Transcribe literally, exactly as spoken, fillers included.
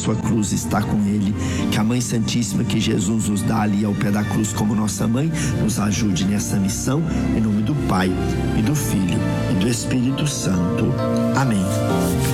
sua cruz está com ele. Que a Mãe Santíssima que Jesus nos dá ali ao pé da cruz como nossa mãe, nos ajude nessa missão, em nome do Pai, e do Filho, e do Espírito Santo. Amém.